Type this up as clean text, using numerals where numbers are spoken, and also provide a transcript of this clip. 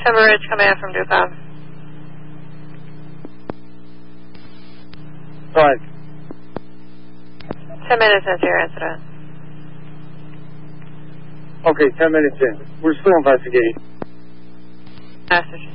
Timber Ridge Command from DuPont. Right. 10 minutes into your incident. Okay, 10 minutes in. We're still investigating. Message.